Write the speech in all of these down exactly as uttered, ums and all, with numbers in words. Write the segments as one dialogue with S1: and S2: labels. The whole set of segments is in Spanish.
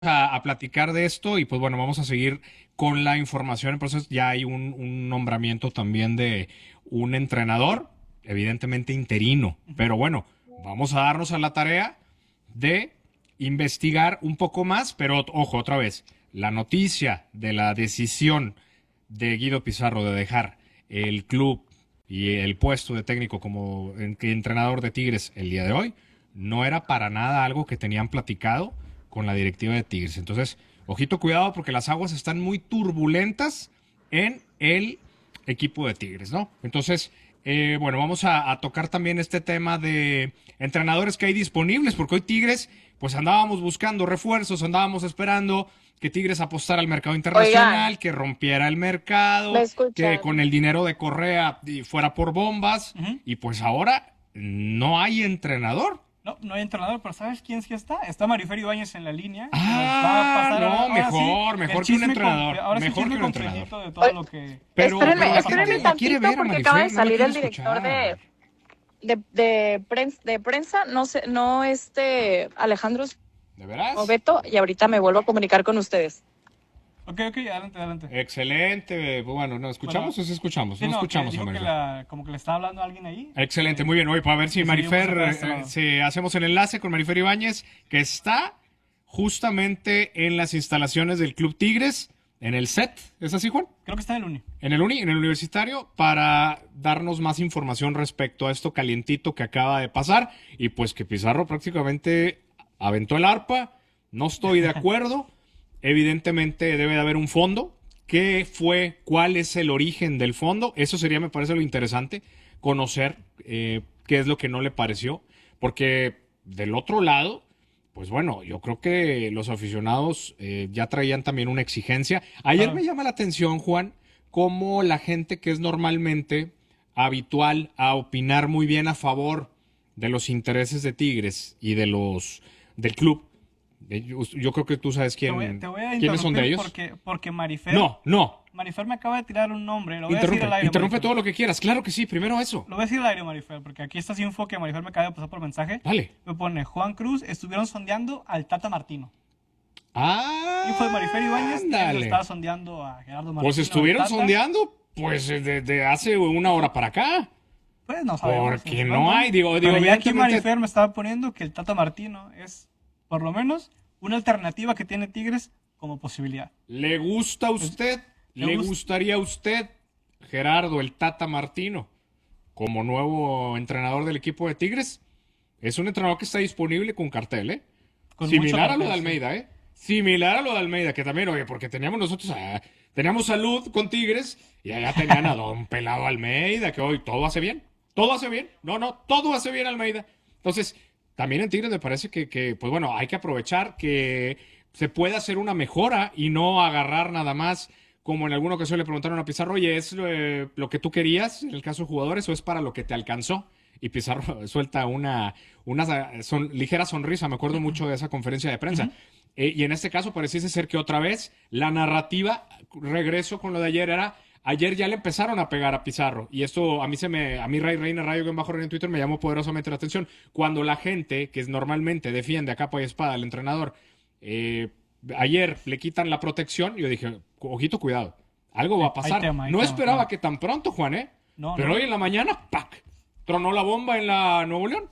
S1: a, a platicar de esto y pues bueno, vamos a seguir con la información. Entonces ya hay un, un nombramiento también de un entrenador, evidentemente interino, pero bueno, vamos a darnos a la tarea de investigar un poco más, pero ojo, otra vez, la noticia de la decisión de Guido Pizarro de dejar el club y el puesto de técnico como entrenador de Tigres el día de hoy no era para nada algo que tenían platicado con la directiva de Tigres. Entonces, ojito, cuidado, porque las aguas están muy turbulentas en el equipo de Tigres, ¿no? Entonces, eh, bueno, vamos a, a tocar también este tema de entrenadores que hay disponibles, porque hoy Tigres, pues andábamos buscando refuerzos, andábamos esperando que Tigres apostara al mercado internacional,
S2: Oigan,
S1: que rompiera el
S2: ¿me
S1: mercado, que con
S2: escuchan?
S1: el dinero de Correa fuera por bombas,
S3: Ujú.
S1: y pues ahora no hay entrenador.
S3: No, no hay entrenador, pero ¿sabes quién sí está? Está Marifer Ibáñez en la línea. Que nos va a
S1: Ah,
S3: pasar
S1: no,
S3: ahora, ahora
S1: mejor,
S3: sí,
S1: mejor
S3: el
S1: que un
S3: chisme
S1: entrenador,
S3: com- ahora sí el
S1: mejor
S3: chisme
S1: que un entrenador.
S3: completito de todo
S2: Oye,
S3: lo que,
S1: Pero,
S3: lo que
S1: pero
S3: está
S2: espérenme,
S1: la
S3: pasando.
S1: gente
S2: espérenme
S1: la quiere
S2: tantito
S1: ver a
S2: porque acaba de
S1: Marifer, no la
S2: salir
S1: quiere
S2: el director de,
S1: escuchar.
S2: de, de, prens- de prensa, no sé, no este Alejandro
S1: ¿De veras?
S2: Beto, y ahorita me vuelvo a comunicar con ustedes.
S3: Ok, ok, adelante, adelante.
S1: Excelente. Bueno, ¿no escuchamos
S3: Bueno,
S1: o sí escuchamos?
S3: sí,
S1: No
S3: no, que
S1: escuchamos a
S3: dijo que
S1: Marifer.
S3: la, como que le estaba hablando a alguien ahí.
S1: Excelente,
S3: Que,
S1: muy bien. Hoy para ver si
S3: que seguimos
S1: Marifer,
S3: acá de este
S1: eh,
S3: lado.
S1: si hacemos el enlace con Marifer Ibáñez, que está justamente en las instalaciones del Club Tigres, en el set. ¿Es así, Juan?
S3: Creo que está en el Uni.
S1: En el uni, en el universitario, para darnos más información respecto a esto calientito que acaba de pasar y pues que Pizarro prácticamente aventó el arpa. No estoy de acuerdo. Evidentemente debe de haber un fondo. ¿Qué fue? ¿Cuál es el origen del fondo? Eso sería, me parece, lo interesante, conocer eh, qué es lo que no le pareció. Porque del otro lado, pues bueno, yo creo que los aficionados eh, ya traían también una exigencia. Ayer
S3: Claro.
S1: me llama la atención, Juan, cómo la gente que es normalmente habitual a opinar muy bien a favor de los intereses de Tigres y de los del club. eh, Yo, yo creo que tú sabes
S3: Te voy,
S1: quién,
S3: te voy a
S1: quiénes son de
S3: interrumpir
S1: ellos.
S3: porque, porque Marifer,
S1: No, no.
S3: Marifer me acaba de tirar un nombre. Lo voy a decir
S1: Interrumpe,
S3: al aire,
S1: interrumpe
S3: Marifer.
S1: todo lo que quieras. Claro que sí, primero eso.
S3: Lo voy a decir al aire, Marifer, porque aquí está sin info que Marifer me acaba de pasar por mensaje.
S1: Dale.
S3: Me pone, Juan Cruz, estuvieron sondeando al Tata Martino.
S1: Ah,
S3: Y fue Marifer Ibáñez, que
S1: ándale.
S3: estaba sondeando a Gerardo Martino.
S1: Pues
S3: al
S1: estuvieron
S3: Tata.
S1: sondeando, pues desde hace una hora para acá.
S3: Pues no sabemos.
S1: Porque
S3: ¿Sí?
S1: no hay, digo, digo,
S3: Pero ya aquí
S1: evidentemente.
S3: Marifer me estaba poniendo que el Tata Martino es, por lo menos, una alternativa que tiene Tigres como posibilidad.
S1: ¿Le gusta a usted?
S3: ¿Le
S1: ¿Le
S3: gust-
S1: gustaría a usted, Gerardo, el Tata Martino, como nuevo entrenador del equipo de Tigres? Es un entrenador que está disponible con cartel, ¿eh?
S3: Con mucho
S1: Similar a lo
S3: cartel,
S1: de
S3: sí.
S1: Almeida, ¿eh? Similar a lo de Almeida, que también, oye, porque teníamos nosotros, a- teníamos salud con Tigres y allá tenían a don Pelado Almeida, que hoy todo hace bien. Todo hace bien. No, no, todo hace bien Almeida. Entonces, también en Tigres me parece que, que, pues bueno, hay que aprovechar que se puede hacer una mejora y no agarrar nada más, como en alguna ocasión le preguntaron a Pizarro, oye, ¿es eh, lo que tú querías en el caso de jugadores o es para lo que te alcanzó? Y Pizarro suelta una, una son, ligera sonrisa, me acuerdo mucho de esa conferencia de prensa.
S3: Ujú.
S1: Eh, y en este caso pareciese ser que otra vez la narrativa, regreso con lo de ayer, era ayer ya le empezaron a pegar a Pizarro. Y esto a mí se me, a mí Ray Reina Rayo que bajo en Twitter me llamó poderosamente la atención. Cuando la gente, que es normalmente defiende a capa y espada al entrenador, eh, ayer le quitan la protección, yo dije, ojito, cuidado, algo va a
S3: Hay
S1: pasar.
S3: tema, hay
S1: No
S3: tema,
S1: esperaba
S3: claro.
S1: que tan pronto, Juan, ¿eh?
S3: No,
S1: Pero
S3: no.
S1: hoy en la mañana, ¡pac! Tronó la bomba en la Nuevo León.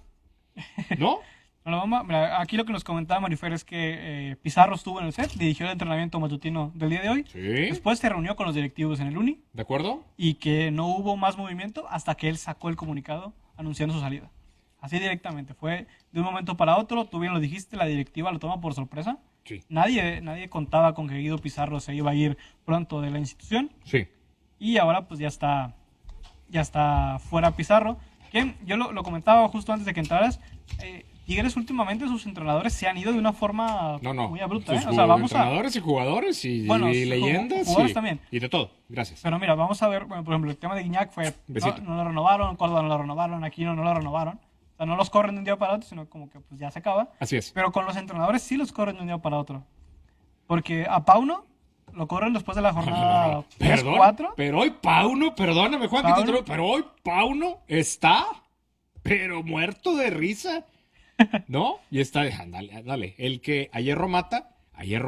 S1: ¿No?
S3: No, no, ma- mira, aquí lo que nos comentaba Marifer es que eh, Pizarro estuvo en el set, dirigió el entrenamiento matutino del día de hoy.
S1: Sí.
S3: Después se reunió con los directivos en el Uni
S1: ¿De acuerdo?
S3: y que no hubo más movimiento hasta que él sacó el comunicado anunciando su salida. Así directamente, fue de un momento para otro, tú bien lo dijiste, la directiva lo toma por sorpresa.
S1: Sí.
S3: Nadie, nadie contaba con que Guido Pizarro se iba a ir pronto de la institución
S1: Sí.
S3: y ahora pues ya está, ya está fuera Pizarro. Que yo lo, lo comentaba justo antes de que entraras, eh, Tigres últimamente sus entrenadores se han ido de una forma
S1: No, no.
S3: muy abrupta.
S1: Sus
S3: ¿eh? O sea, vamos a,
S1: entrenadores y jugadores y,
S3: Bueno,
S1: y
S3: sus
S1: leyendas.
S3: jugadores
S1: y,
S3: también.
S1: Y de todo. Gracias.
S3: pero mira, vamos a ver, bueno, por ejemplo, el tema de Guiñac fue, no,
S1: Besito.
S3: no lo renovaron, Córdoba no lo renovaron, Aquino no lo renovaron. O sea, no los corren de un día para otro, sino como que pues ya se acaba.
S1: Así es.
S3: Pero con los entrenadores sí los corren de un día para otro. Porque a Pauno lo corren después de la jornada tres
S1: Perdón.
S3: cuatro.
S1: Pero hoy Pauno, perdóname, Juan, que te
S3: Pauno.
S1: interrumpo, pero hoy Pauno está, pero muerto de risa. ¿No? Y está, ándale, ándale. El que a hierro mata, Ayer